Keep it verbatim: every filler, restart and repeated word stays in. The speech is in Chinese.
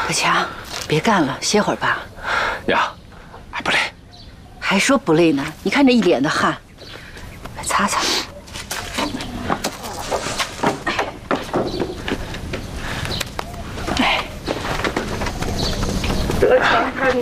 小强，别干了，歇会儿吧。 娘，还不累？ 还说不累呢？你看这一脸的汗，来擦擦。哎，德强他你。